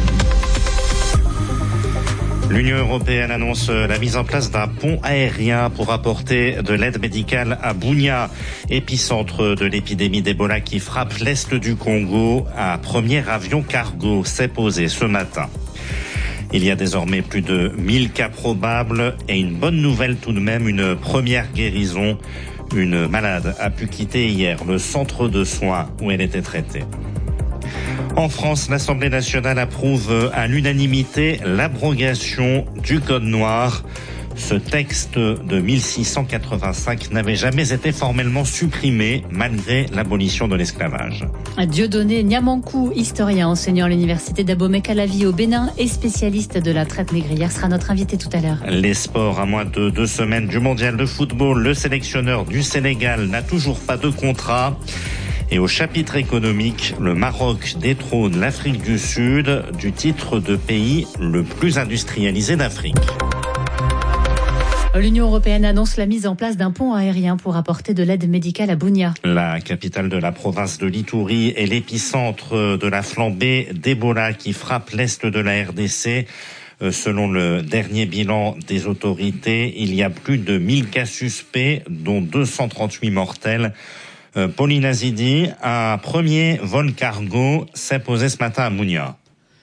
L'Union européenne annonce la mise en place d'un pont aérien pour apporter de l'aide médicale à Bounia, épicentre de l'épidémie d'Ebola qui frappe l'est du Congo. Un premier avion cargo s'est posé ce matin. Il y a désormais plus de mille cas probables et une bonne nouvelle tout de même, une première guérison. Une malade a pu quitter hier le centre de soins où elle était traitée. En France, l'Assemblée nationale approuve à l'unanimité l'abrogation du Code noir. Ce texte de mille six cent quatre-vingt-cinq n'avait jamais été formellement supprimé malgré l'abolition de l'esclavage. Dieudonné Niamankou, historien enseignant à l'université d'Abomey-Calavi au Bénin et spécialiste de la traite négrière, sera notre invité tout à l'heure. Les sports, à moins de deux semaines du mondial de football, le sélectionneur du Sénégal n'a toujours pas de contrat. Et au chapitre économique, le Maroc détrône l'Afrique du Sud du titre de pays le plus industrialisé d'Afrique. L'Union européenne annonce la mise en place d'un pont aérien pour apporter de l'aide médicale à Bounia. La capitale de la province de l'Ituri est l'épicentre de la flambée d'Ebola qui frappe l'est de la R D C. Selon le dernier bilan des autorités, il y a plus de mille cas suspects, dont deux cent trente-huit mortels. Pauline Azidi, un premier vol cargo s'est posé ce matin à Bounia.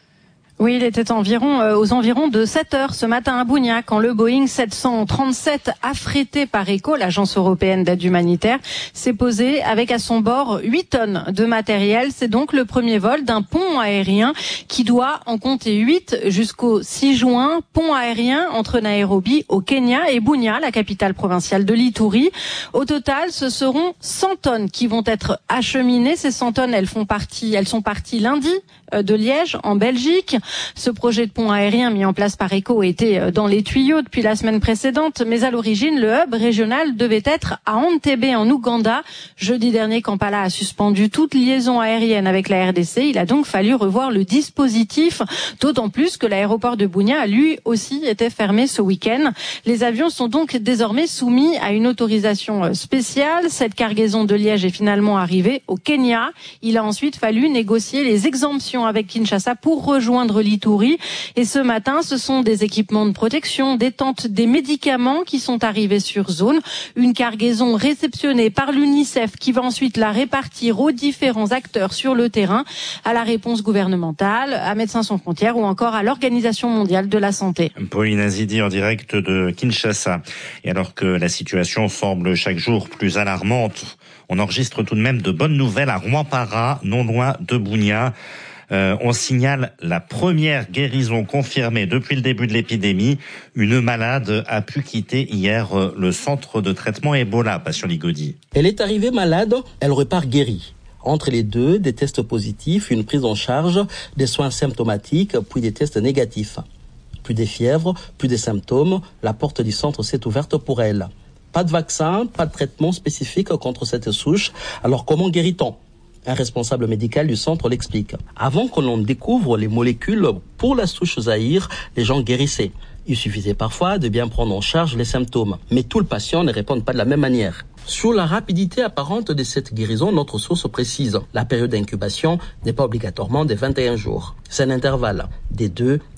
Oui, il était environ euh, aux environs de sept heures ce matin à Bounia quand le Boeing sept cent trente-sept affrété par ECHO, l'agence européenne d'aide humanitaire, s'est posé avec à son bord huit tonnes de matériel. C'est donc le premier vol d'un pont aérien qui doit en compter huit jusqu'au six juin. Pont aérien entre Nairobi au Kenya et Bounia, la capitale provinciale de l'Ituri. Au total, ce seront cent tonnes qui vont être acheminées. Ces cent tonnes, elles font partie, elles sont parties lundi de Liège en Belgique. Ce projet de pont aérien mis en place par ECHO était dans les tuyaux depuis la semaine précédente, mais à l'origine, le hub régional devait être à Entebbe en Ouganda. Jeudi dernier, Kampala a suspendu toute liaison aérienne avec la R D C. Il a donc fallu revoir le dispositif, d'autant plus que l'aéroport de Bounia a lui aussi été fermé ce week-end. Les avions sont donc désormais soumis à une autorisation spéciale. Cette cargaison de Liège est finalement arrivée au Kenya. Il a ensuite fallu négocier les exemptions avec Kinshasa pour rejoindre l'Ituri. Et ce matin, ce sont des équipements de protection, des tentes, des médicaments qui sont arrivés sur zone. Une cargaison réceptionnée par l'UNICEF qui va ensuite la répartir aux différents acteurs sur le terrain, à la réponse gouvernementale, à Médecins sans frontières ou encore à l'Organisation mondiale de la santé. Pauline Azidi en direct de Kinshasa. Et alors que la situation semble chaque jour plus alarmante, on enregistre tout de même de bonnes nouvelles à Rwampara, non loin de Bounia. Euh, on signale la première guérison confirmée depuis le début de l'épidémie. Une malade a pu quitter hier euh, le centre de traitement Ebola, Passion Ligodi. Elle est arrivée malade, elle repart guérie. Entre les deux, des tests positifs, une prise en charge, des soins symptomatiques, puis des tests négatifs. Plus de fièvre, plus de symptômes, la porte du centre s'est ouverte pour elle. Pas de vaccin, pas de traitement spécifique contre cette souche. Alors comment guérit-on ? Un responsable médical du centre l'explique. Avant que l'on découvre les molécules pour la souche Zaïre, les gens guérissaient. Il suffisait parfois de bien prendre en charge les symptômes. Mais tous les patients ne répondent pas de la même manière. Sur la rapidité apparente de cette guérison, notre source précise. La période d'incubation n'est pas obligatoirement de vingt et un jours. C'est un intervalle des deux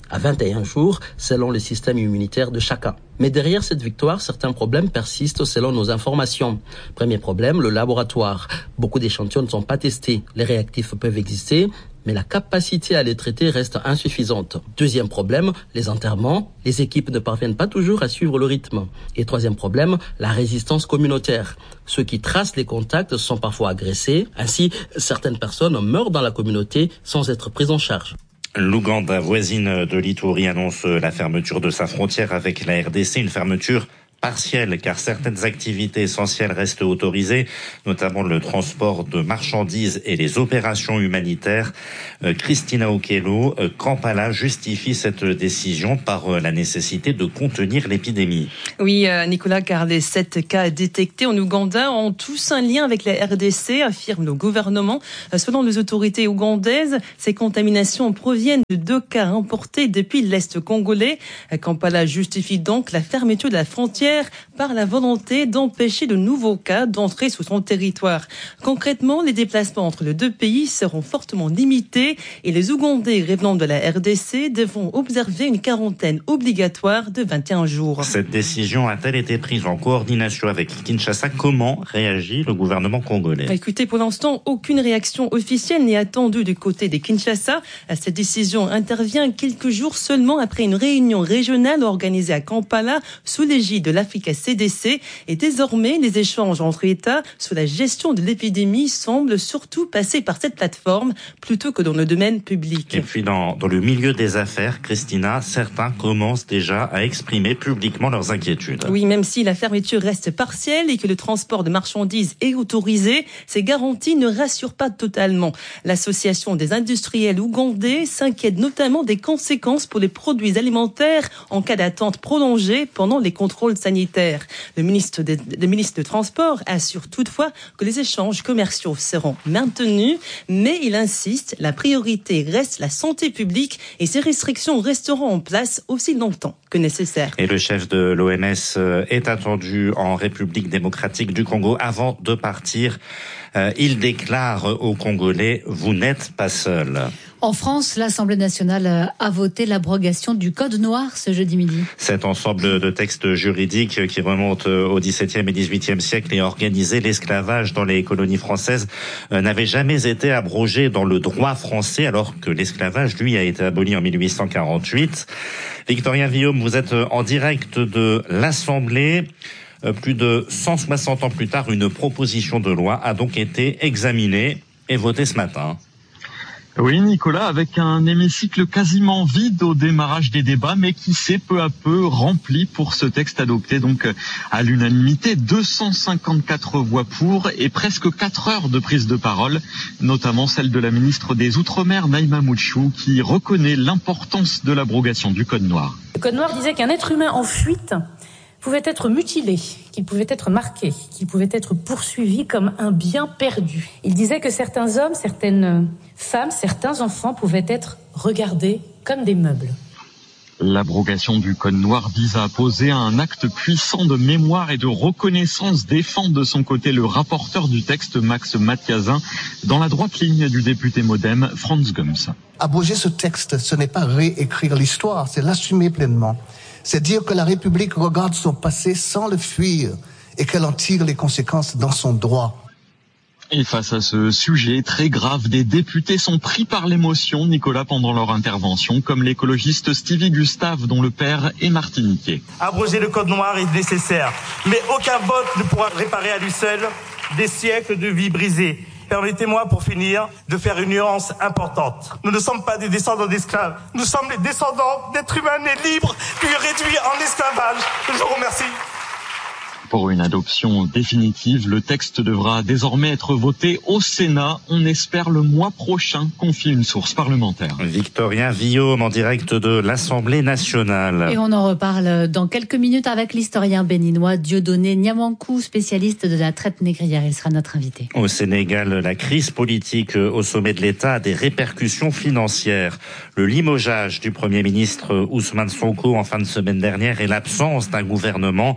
à vingt et un jours selon le système immunitaire de chacun. Mais derrière cette victoire, certains problèmes persistent selon nos informations. Premier problème, le laboratoire. Beaucoup d'échantillons ne sont pas testés. Les réactifs peuvent exister, mais la capacité à les traiter reste insuffisante. Deuxième problème, les enterrements. Les équipes ne parviennent pas toujours à suivre le rythme. Et troisième problème, la résistance communautaire. Ceux qui tracent les contacts sont parfois agressés. Ainsi, certaines personnes meurent dans la communauté sans être prises en charge. L'Ouganda, voisine de l'Ituri, annonce la fermeture de sa frontière avec la R D C, une fermeture partielle, car certaines activités essentielles restent autorisées, notamment le transport de marchandises et les opérations humanitaires. Euh, Christina Okello, euh, Kampala justifie cette décision par euh, la nécessité de contenir l'épidémie. Oui, euh, Nicolas, car les sept cas détectés en Ouganda ont tous un lien avec la R D C, affirme le gouvernement. Euh, selon les autorités ougandaises, ces contaminations proviennent de deux cas importés depuis l'Est congolais. Euh, Kampala justifie donc la fermeture de la frontière par la volonté d'empêcher de nouveaux cas d'entrer sous son territoire. Concrètement, les déplacements entre les deux pays seront fortement limités et les Ougandais revenant de la R D C devront observer une quarantaine obligatoire de vingt et un jours. Cette décision a-t-elle été prise en coordination avec Kinshasa? Comment réagit le gouvernement congolais? Écoutez, pour l'instant, aucune réaction officielle n'est attendue du côté des Kinshasa. Cette décision intervient quelques jours seulement après une réunion régionale organisée à Kampala sous l'égide de l'Africa C D C. Et désormais, les échanges entre États sur la gestion de l'épidémie semblent surtout passer par cette plateforme plutôt que dans le domaine public. Et puis dans, dans le milieu des affaires, Christina, certains commencent déjà à exprimer publiquement leurs inquiétudes. Oui, même si la fermeture reste partielle et que le transport de marchandises est autorisé, ces garanties ne rassurent pas totalement. L'association des industriels ougandais s'inquiète notamment des conséquences pour les produits alimentaires en cas d'attente prolongée pendant les contrôles sanitaires. Le ministre de, le ministre de Transport assure toutefois que les échanges commerciaux seront maintenus, mais il insiste, la priorité reste la santé publique et ces restrictions resteront en place aussi longtemps que nécessaire. Et le chef de l'O M S est attendu en République démocratique du Congo avant de partir. Euh, il déclare aux Congolais, vous n'êtes pas seuls. En France, l'Assemblée nationale a voté l'abrogation du Code noir ce jeudi midi. Cet ensemble de textes juridiques qui remontent au dix-septième et dix-huitième siècle et organisé l'esclavage dans les colonies françaises n'avait jamais été abrogé dans le droit français, alors que l'esclavage, lui, a été aboli en mille huit cent quarante-huit. Victorien Villaume, vous êtes en direct de l'Assemblée. Plus de cent soixante ans plus tard, une proposition de loi a donc été examinée et votée ce matin. Oui, Nicolas, avec un hémicycle quasiment vide au démarrage des débats, mais qui s'est peu à peu rempli pour ce texte adopté donc à l'unanimité. deux cent cinquante-quatre voix pour et presque quatre heures de prise de parole, notamment celle de la ministre des Outre-mer, Naïma Mouchou, qui reconnaît l'importance de l'abrogation du Code noir. Le Code noir disait qu'un être humain en fuite pouvait être mutilé, qu'il pouvait être marqué, qu'il pouvait être poursuivi comme un bien perdu. Il disait que certains hommes, certaines femmes, certains enfants pouvaient être regardés comme des meubles. L'abrogation du Code noir vise à poser un acte puissant de mémoire et de reconnaissance, défend de son côté le rapporteur du texte, Max Mathiazin, dans la droite ligne du député MoDem, Franz Gums. Abroger ce texte, ce n'est pas réécrire l'histoire, c'est l'assumer pleinement. C'est dire que la République regarde son passé sans le fuir et qu'elle en tire les conséquences dans son droit. Et face à ce sujet très grave, des députés sont pris par l'émotion, Nicolas, pendant leur intervention, comme l'écologiste Stevie Gustave, dont le père est martiniquais. Abroger le Code noir est nécessaire, mais aucun vote ne pourra réparer à lui seul des siècles de vie brisées. Permettez-moi, pour finir, de faire une nuance importante. Nous ne sommes pas des descendants d'esclaves. Nous sommes les descendants d'êtres humains nés libres, puis réduits en esclavage. Je vous remercie. Pour une adoption définitive, le texte devra désormais être voté au Sénat. On espère le mois prochain, confie une source parlementaire. Victorien Villaume en direct de l'Assemblée nationale. Et on en reparle dans quelques minutes avec l'historien béninois Dieudonné Niamankou, spécialiste de la traite négrière. Il sera notre invité. Au Sénégal, la crise politique au sommet de l'État a des répercussions financières. Le limogeage du Premier ministre Ousmane Sonko en fin de semaine dernière et l'absence d'un gouvernement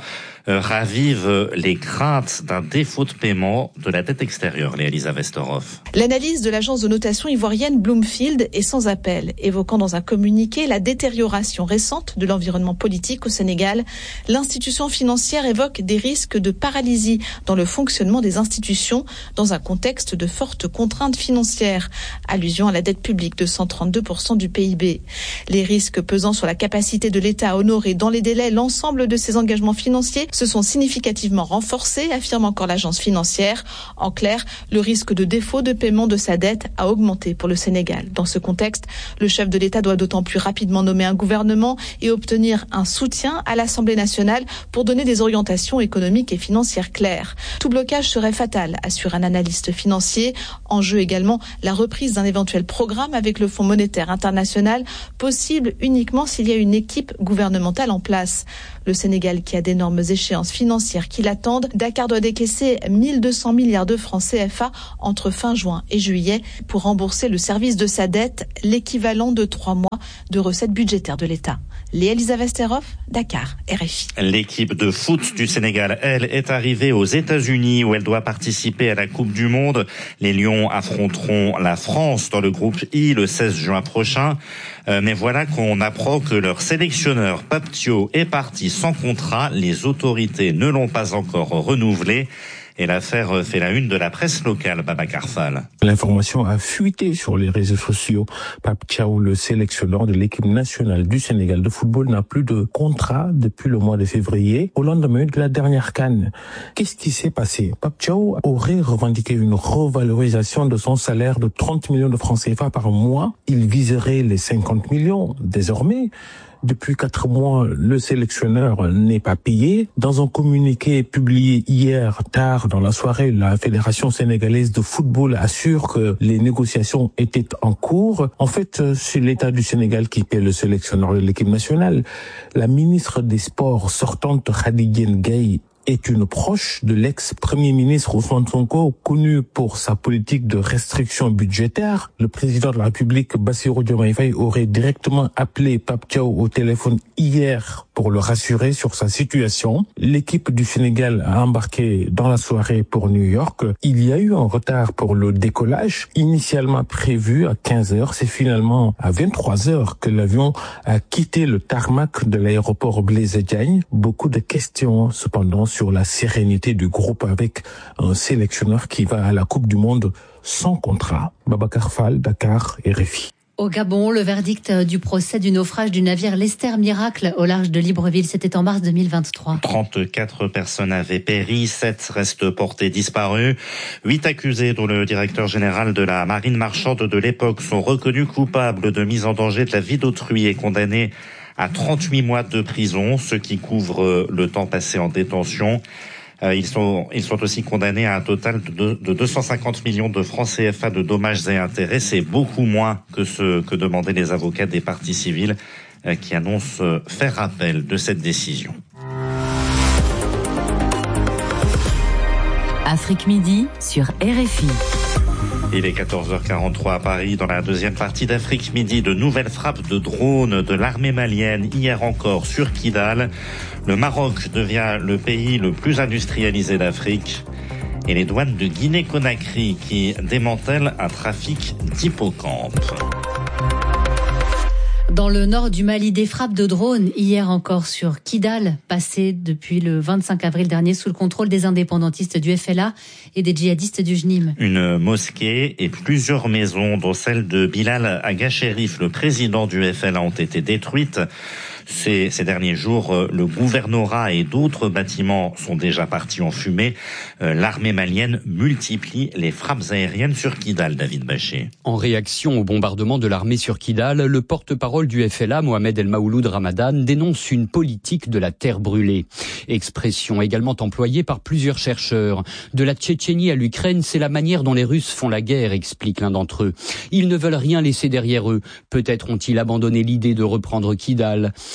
euh, ravivent les craintes d'un défaut de paiement de la dette extérieure, les Elisa Vesterhoff. L'analyse de l'agence de notation ivoirienne Bloomfield est sans appel, évoquant dans un communiqué la détérioration récente de l'environnement politique au Sénégal. L'institution financière évoque des risques de paralysie dans le fonctionnement des institutions dans un contexte de fortes contraintes financières. Allusion à la dette publique de cent trente-deux pour cent du P I B. Les risques pesant sur la capacité de l'État à honorer dans les délais l'ensemble de ses engagements financiers se sont significativement renforcés, affirme encore l'agence financière. En clair, le risque de défaut de paiement de sa dette a augmenté pour le Sénégal. Dans ce contexte, le chef de l'État doit d'autant plus rapidement nommer un gouvernement et obtenir un soutien à l'Assemblée nationale pour donner des orientations économiques et financières claires. Tout blocage serait fatal, assure un analyste financier. En jeu également la reprise d'un éventuel programme avec le Fonds monétaire international, possible uniquement s'il y a une équipe gouvernementale en place. Le Sénégal qui a d'énormes échéances financières qui l'attendent, Dakar doit décaisser mille deux cents milliards de francs C F A entre fin juin et juillet pour rembourser le service de sa dette, l'équivalent de trois mois de recettes budgétaires de l'État. Léa Elisa Vesterhoff, Dakar, R F I. L'équipe de foot du Sénégal, elle, est arrivée aux États-Unis où elle doit participer à la Coupe du Monde. Les Lions affronteront la France dans le groupe I le seize juin prochain. Euh, mais voilà qu'on apprend que leur sélectionneur Pape Thiaw est parti sans contrat. Les autorités ne l'ont pas encore renouvelé. Et l'affaire fait la une de la presse locale, Babacar Fall. L'information a fuité sur les réseaux sociaux. Pape Thiaw, le sélectionneur de l'équipe nationale du Sénégal de football, n'a plus de contrat depuis le mois de février, au lendemain de la dernière CAN. Qu'est-ce qui s'est passé? Pape Thiaw aurait revendiqué une revalorisation de son salaire de trente millions de francs C F A par mois. Il viserait les cinquante millions. Désormais, depuis quatre mois, le sélectionneur n'est pas payé. Dans un communiqué publié hier tard dans la soirée, la Fédération sénégalaise de football assure que les négociations étaient en cours. En fait, c'est l'État du Sénégal qui paie le sélectionneur de l'équipe nationale. La ministre des Sports sortante, Khady Gaye, est une proche de l'ex-premier ministre Ousmane Sonko, connu pour sa politique de restriction budgétaire. Le président de la République, Bassirou Diomaye Faye, aurait directement appelé Pape Thiaw au téléphone hier pour le rassurer sur sa situation. L'équipe du Sénégal a embarqué dans la soirée pour New York. Il y a eu un retard pour le décollage, initialement prévu à quinze heures. C'est finalement à vingt-trois heures que l'avion a quitté le tarmac de l'aéroport Blaise Diagne. Beaucoup de questions, cependant, sur la sérénité du groupe avec un sélectionneur qui va à la Coupe du Monde sans contrat. Babacar Fall, Dakar, R F I. Au Gabon, le verdict du procès du naufrage du navire l'Esther Miracle au large de Libreville, c'était en mars deux mille vingt-trois. trente-quatre personnes avaient péri, sept restent portées disparues. Huit accusés, dont le directeur général de la marine marchande de l'époque, sont reconnus coupables de mise en danger de la vie d'autrui et condamnés à trente-huit mois de prison, ce qui couvre le temps passé en détention. Euh, ils sont, ils sont aussi condamnés à un total de, de deux cent cinquante millions de francs C F A de dommages et intérêts. C'est beaucoup moins que ce que demandaient les avocats des parties civiles euh, qui annoncent euh, faire appel de cette décision. Afrique Midi sur R F I. Il est quatorze heures quarante-trois à Paris. Dans la deuxième partie d'Afrique Midi, de nouvelles frappes de drones de l'armée malienne hier encore sur Kidal. Le Maroc devient le pays le plus industrialisé d'Afrique. Et les douanes de Guinée-Conakry qui démantèlent un trafic d'hippocampes. Dans le nord du Mali, des frappes de drones hier encore sur Kidal, passées depuis le vingt-cinq avril dernier sous le contrôle des indépendantistes du F L A et des djihadistes du J N I M. Une mosquée et plusieurs maisons, dont celle de Bilal Aga Cherif, le président du F L A, ont été détruites. Ces, ces derniers jours, le gouvernorat et d'autres bâtiments sont déjà partis en fumée. Euh, l'armée malienne multiplie les frappes aériennes sur Kidal, David Bachet. En réaction au bombardement de l'armée sur Kidal, le porte-parole du F L A, Mohamed El Maouloud Ramadan, dénonce une politique de la terre brûlée. Expression également employée par plusieurs chercheurs. De la Tchétchénie à l'Ukraine, c'est la manière dont les Russes font la guerre, explique l'un d'entre eux. Ils ne veulent rien laisser derrière eux. Peut-être ont-ils abandonné l'idée de reprendre Kidal.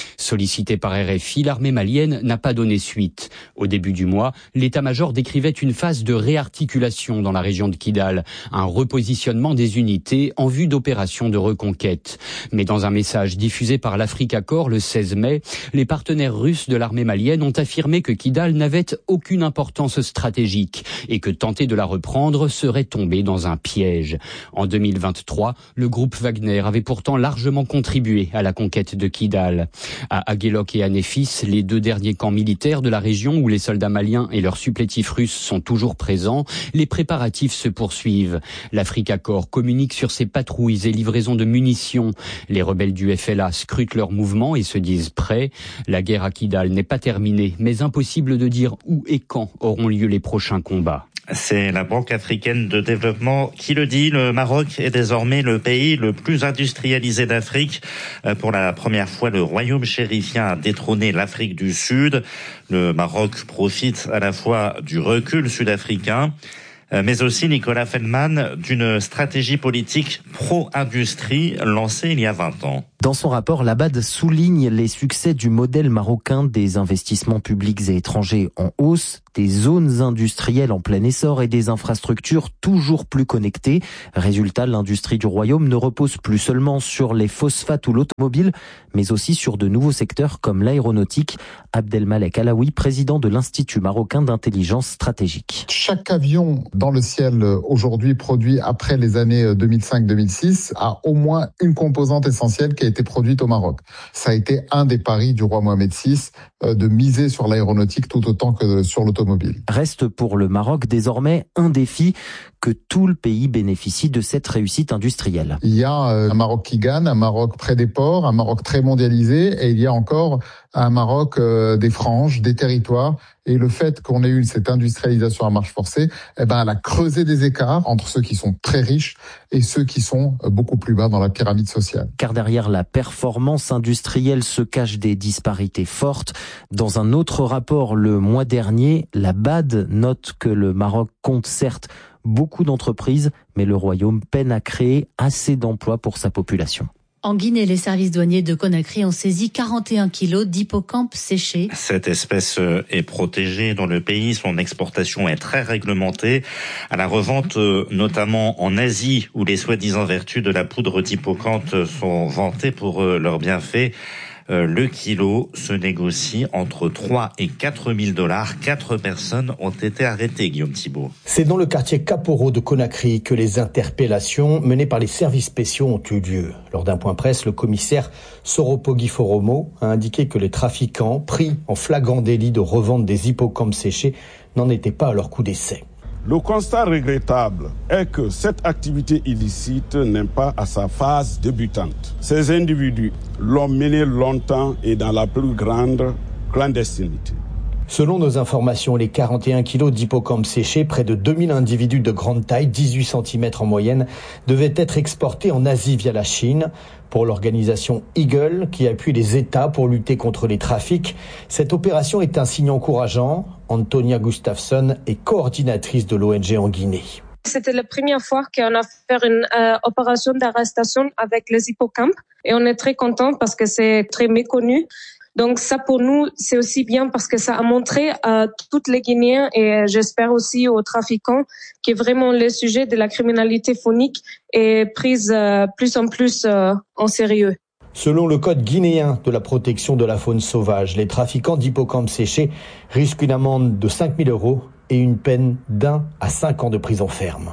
Sollicité par R F I, l'armée malienne n'a pas donné suite. Au début du mois, l'état-major décrivait une phase de réarticulation dans la région de Kidal, un repositionnement des unités en vue d'opérations de reconquête. Mais dans un message diffusé par l'Africa Corps le seize mai, les partenaires russes de l'armée malienne ont affirmé que Kidal n'avait aucune importance stratégique et que tenter de la reprendre serait tomber dans un piège. En deux mille vingt-trois, le groupe Wagner avait pourtant largement contribué à la conquête de Kidal. À Aguelok et à Néfis, les deux derniers camps militaires de la région où les soldats maliens et leurs supplétifs russes sont toujours présents, les préparatifs se poursuivent. L'Africa Corps communique sur ses patrouilles et livraisons de munitions. Les rebelles du F L A scrutent leurs mouvements et se disent prêts. La guerre à Kidal n'est pas terminée, mais impossible de dire où et quand auront lieu les prochains combats. C'est la Banque africaine de développement qui le dit. Le Maroc est désormais le pays le plus industrialisé d'Afrique. Pour la première fois, le royaume chérifien a détrôné l'Afrique du Sud. Le Maroc profite à la fois du recul sud-africain, mais aussi, Nicolas Feldman, d'une stratégie politique pro-industrie lancée il y a vingt ans. Dans son rapport, l'Abad souligne les succès du modèle marocain, des investissements publics et étrangers en hausse, des zones industrielles en plein essor et des infrastructures toujours plus connectées. Résultat, l'industrie du royaume ne repose plus seulement sur les phosphates ou l'automobile, mais aussi sur de nouveaux secteurs comme l'aéronautique. Abdelmalek Alaoui, président de l'Institut marocain d'intelligence stratégique. Chaque avion dans le ciel aujourd'hui produit après les années deux mille cinq deux mille six a au moins une composante essentielle qui a été produite au Maroc. Ça a été un des paris du roi Mohamed six de miser sur l'aéronautique tout autant que sur l'automobile. Reste pour le Maroc désormais un défi, que tout le pays bénéficie de cette réussite industrielle. Il y a un Maroc qui gagne, un Maroc près des ports, un Maroc très mondialisé, et il y a encore un Maroc euh, des franges, des territoires. Et le fait qu'on ait eu cette industrialisation à marche forcée, eh ben, elle a creusé des écarts entre ceux qui sont très riches et ceux qui sont beaucoup plus bas dans la pyramide sociale. Car derrière la performance industrielle se cachent des disparités fortes. Dans un autre rapport le mois dernier, la B A D note que le Maroc compte certes beaucoup d'entreprises, mais le royaume peine à créer assez d'emplois pour sa population. En Guinée, les services douaniers de Conakry ont saisi quarante et un kilos d'hippocampe séché. Cette espèce est protégée dans le pays. Son exportation est très réglementée. À la revente, notamment en Asie, où les soi-disant vertus de la poudre d'hippocampe sont vantées pour leurs bienfaits. Euh, le kilo se négocie entre trois et quatre mille dollars. Quatre personnes ont été arrêtées, Guillaume Thibault. C'est dans le quartier Kaporo de Conakry que les interpellations menées par les services spéciaux ont eu lieu. Lors d'un point presse, le commissaire Soropogi Foromo a indiqué que les trafiquants, pris en flagrant délit de revente des hippocampes séchés, n'en étaient pas à leur coup d'essai. Le constat regrettable est que cette activité illicite n'est pas à sa phase débutante. Ces individus l'ont menée longtemps et dans la plus grande clandestinité. Selon nos informations, les quarante et un kilos d'hippocampes séchés, près de deux mille individus de grande taille, dix-huit centimètres en moyenne, devaient être exportés en Asie via la Chine. Pour l'organisation Eagle, qui appuie les États pour lutter contre les trafics, cette opération est un signe encourageant. Antonia Gustafsson est coordinatrice de l'O N G en Guinée. C'était la première fois qu'on a fait une euh, opération d'arrestation avec les hippocampes et on est très content parce que c'est très méconnu. Donc ça pour nous c'est aussi bien parce que ça a montré à toutes les Guinéens et j'espère aussi aux trafiquants que vraiment le sujet de la criminalité phonique est prise euh, plus en plus euh, en sérieux. Selon le code guinéen de la protection de la faune sauvage, les trafiquants d'hippocampes séchés risquent une amende de cinq mille euros et une peine d'un à cinq ans de prison ferme.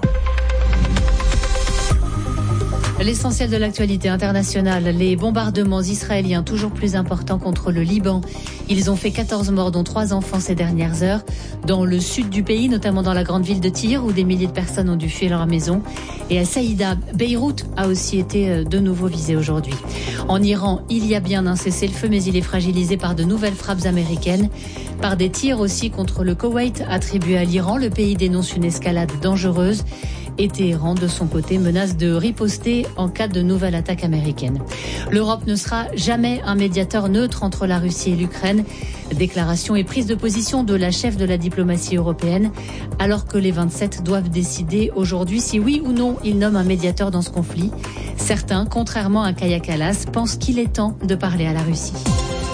L'essentiel de l'actualité internationale, les bombardements israéliens toujours plus importants contre le Liban. Ils ont fait quatorze morts, dont trois enfants ces dernières heures. Dans le sud du pays, notamment dans la grande ville de Tyr, où des milliers de personnes ont dû fuir leur maison. Et à Saïda, Beyrouth a aussi été de nouveau visée aujourd'hui. En Iran, il y a bien un cessez-le-feu, mais il est fragilisé par de nouvelles frappes américaines. Par des tirs aussi contre le Koweït attribué à l'Iran. Le pays dénonce une escalade dangereuse. Et Téhéran, de son côté, menace de riposter en cas de nouvelle attaque américaine. L'Europe ne sera jamais un médiateur neutre entre la Russie et l'Ukraine. Déclaration et prise de position de la chef de la diplomatie européenne, alors que les vingt-sept doivent décider aujourd'hui si oui ou non ils nomment un médiateur dans ce conflit. Certains, contrairement à Kaja Kallas, pensent qu'il est temps de parler à la Russie.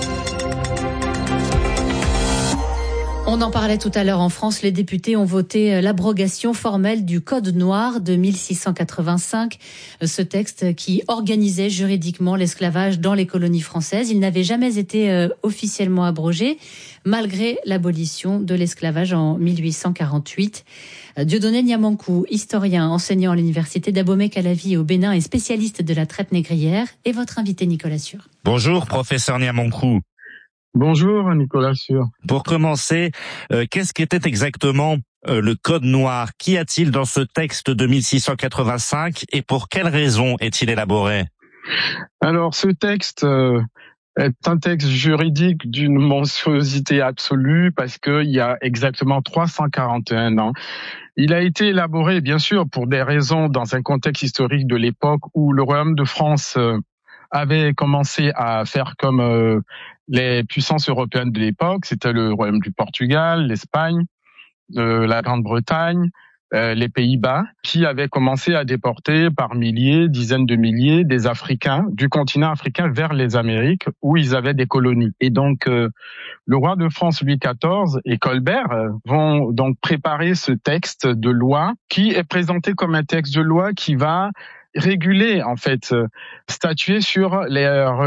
On en parlait tout à l'heure en France, les députés ont voté l'abrogation formelle du Code noir de mille six cent quatre-vingt-cinq, ce texte qui organisait juridiquement l'esclavage dans les colonies françaises. Il n'avait jamais été officiellement abrogé, malgré l'abolition de l'esclavage en mille huit cent quarante-huit. Dieudonné Niamankou, historien, enseignant à l'université d'Abomey-Calavi au Bénin et spécialiste de la traite négrière, est votre invité Nicolas Sûr. Bonjour professeur Niamankou. Bonjour Nicolas Sûr. Pour commencer, euh, qu'est-ce qu'était exactement euh, le Code noir? Qu'y a-t-il dans ce texte de mille six cent quatre-vingt-cinq et pour quelles raisons est-il élaboré? Alors ce texte euh, est un texte juridique d'une monstruosité absolue parce qu'il y a exactement trois cent quarante et un ans. Il a été élaboré bien sûr pour des raisons dans un contexte historique de l'époque où le Royaume de France euh, avait commencé à faire comme euh, les puissances européennes de l'époque, c'était le Royaume du Portugal, l'Espagne, euh, la Grande-Bretagne, euh, les Pays-Bas, qui avaient commencé à déporter par milliers, dizaines de milliers des Africains du continent africain vers les Amériques où ils avaient des colonies. Et donc, euh, le roi de France Louis quatorze et Colbert euh, vont donc préparer ce texte de loi qui est présenté comme un texte de loi qui va réguler, en fait, euh, statuer sur les